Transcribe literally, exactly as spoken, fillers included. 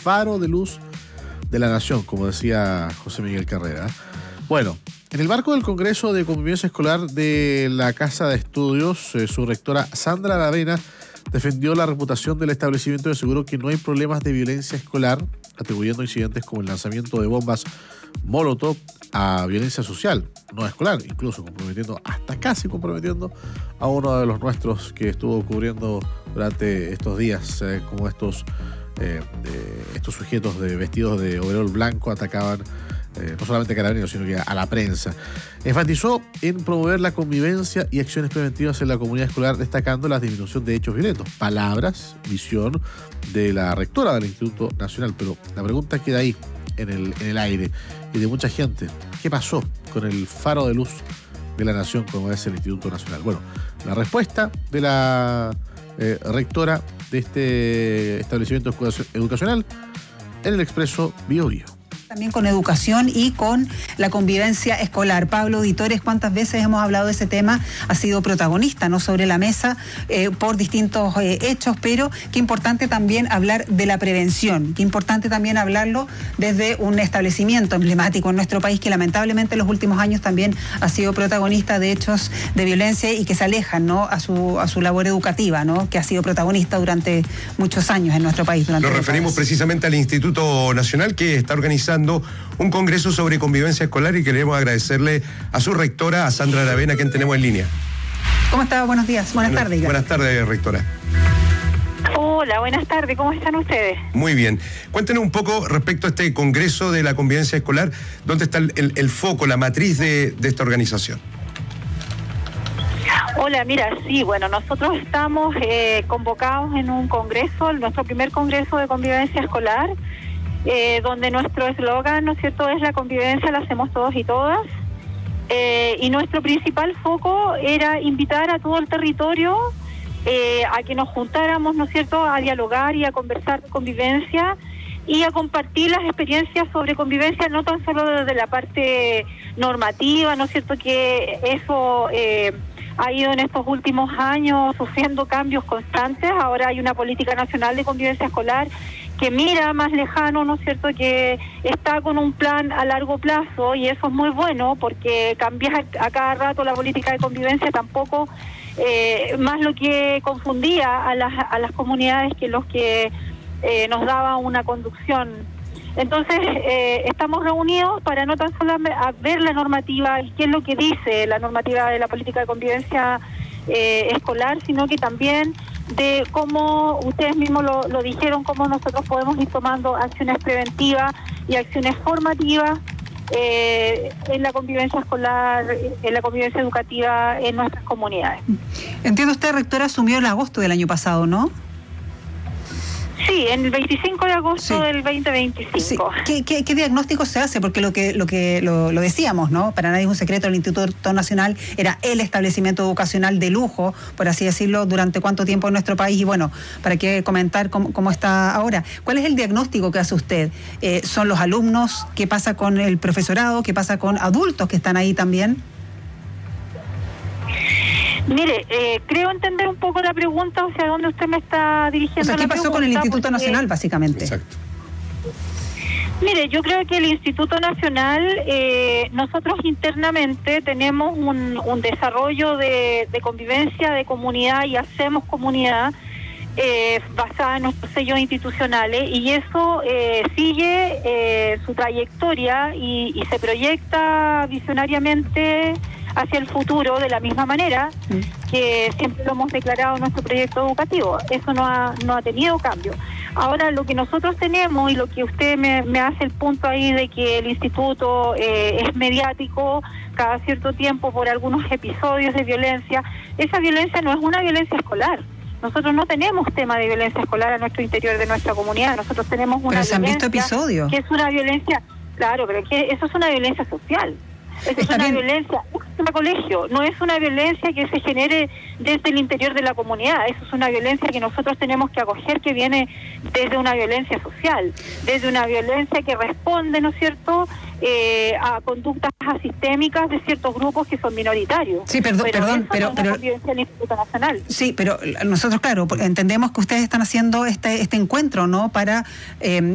faro de luz de la nación, como decía José Miguel Carrera. Bueno, en el marco del Congreso de Convivencia Escolar de la Casa de Estudios, eh, su rectora Sandra Aravena defendió la reputación del establecimiento y aseguró que no hay problemas de violencia escolar, atribuyendo incidentes como el lanzamiento de bombas Molotov a violencia social, no escolar, incluso comprometiendo, hasta casi comprometiendo a uno de los nuestros que estuvo cubriendo durante estos días, eh, como estos, eh, de, estos sujetos de vestidos de overol blanco atacaban eh, no solamente a Carabineros, sino que a la prensa. Enfatizó en promover la convivencia y acciones preventivas en la comunidad escolar, destacando la disminución de hechos violentos. Palabras, visión de la rectora del Instituto Nacional, pero la pregunta queda ahí, en el, en el aire, y de mucha gente. ¿Qué pasó con el faro de luz de la nación, como es el Instituto Nacional? Bueno, la respuesta de la eh, rectora de este establecimiento educacional en el Expreso Bio Bio. También con educación y con la convivencia escolar. Pablo Ditores, ¿cuántas veces hemos hablado de ese tema? Ha sido protagonista, ¿no?, sobre la mesa eh, por distintos eh, hechos, pero qué importante también hablar de la prevención, qué importante también hablarlo desde un establecimiento emblemático en nuestro país que lamentablemente en los últimos años también ha sido protagonista de hechos de violencia y que se alejan, ¿no?, a su, a su labor educativa, ¿no?, que ha sido protagonista durante muchos años en nuestro país. Nos referimos precisamente al Instituto Nacional, que está organizando un congreso sobre convivencia escolar, y queremos agradecerle a su rectora, a Sandra Aravena, a quien tenemos en línea. ¿Cómo está? Buenos días, buenas Bueno, tardes. Ya. Buenas tardes, rectora. Hola, buenas tardes, ¿cómo están ustedes? Muy bien. Cuéntenos un poco respecto a este congreso de la convivencia escolar, ¿dónde está el, el, el foco, la matriz de, de esta organización? Hola, mira, sí, bueno, nosotros estamos eh, convocados en un congreso, nuestro primer congreso de convivencia escolar, Eh, donde nuestro eslogan, ¿no es cierto?, es la convivencia la hacemos todos y todas, eh, y nuestro principal foco era invitar a todo el territorio eh, a que nos juntáramos, ¿no es cierto?, a dialogar y a conversar de convivencia y a compartir las experiencias sobre convivencia, no tan solo desde la parte normativa, ¿no es cierto?, que eso eh, ha ido en estos últimos años sufriendo cambios constantes. Ahora hay una política nacional de convivencia escolar que mira más lejano, ¿no es cierto?, que está con un plan a largo plazo, y eso es muy bueno porque cambiar a cada rato la política de convivencia tampoco, eh, más lo que confundía a las, a las comunidades que los que eh, nos daba una conducción. Entonces, eh, estamos reunidos para no tan solo a ver la normativa y qué es lo que dice la normativa de la política de convivencia eh, escolar, sino que también de cómo, ustedes mismos lo, lo dijeron, cómo nosotros podemos ir tomando acciones preventivas y acciones formativas eh, en la convivencia escolar, en la convivencia educativa en nuestras comunidades. Entiendo, usted, rectora, asumió en agosto del año pasado, ¿no? Sí, en el veinticinco de agosto sí. del veinte veinticinco. Sí. ¿Qué, qué, ¿Qué diagnóstico se hace? Porque lo que lo que lo, lo decíamos, ¿no? Para nadie es un secreto, el Instituto Nacional era el establecimiento educacional de lujo, por así decirlo, durante cuánto tiempo en nuestro país. Y bueno, para qué comentar cómo, cómo está ahora. ¿Cuál es el diagnóstico que hace usted? Eh, ¿Son los alumnos? ¿Qué pasa con el profesorado? ¿Qué pasa con adultos que están ahí también? Mire, eh, creo entender un poco la pregunta, hacia dónde usted me está dirigiendo. O sea, ¿qué la pasó pregunta? con el Instituto Porque, Nacional, básicamente? Exacto. Mire, yo creo que el Instituto Nacional, eh, nosotros internamente tenemos un, un desarrollo de, de convivencia, de comunidad, y hacemos comunidad eh, basada en nuestros sellos institucionales, y eso eh, sigue eh, su trayectoria y, y se proyecta visionariamente hacia el futuro de la misma manera que siempre lo hemos declarado en nuestro proyecto educativo. Eso no ha, no ha tenido cambio. Ahora, lo que nosotros tenemos, y lo que usted me, me hace el punto ahí de que el instituto eh, es mediático cada cierto tiempo por algunos episodios de violencia, esa violencia no es una violencia escolar. Nosotros no tenemos tema de violencia escolar a nuestro interior de nuestra comunidad. Nosotros tenemos una pero se han violencia visto episodios. Que es una violencia, claro, pero que eso es una violencia social. Esa es una violencia en el colegio, no es una violencia que se genere desde el interior de la comunidad, eso es una violencia que nosotros tenemos que acoger, que viene desde una violencia social, desde una violencia que responde, ¿no es cierto?, eh, a conductas asistémicas de ciertos grupos que son minoritarios. Sí, perdón, pero perdón, eso pero... no es pero... una violencia del Instituto Nacional. Sí, pero nosotros, claro, entendemos que ustedes están haciendo este, este encuentro, ¿no?, para... Eh,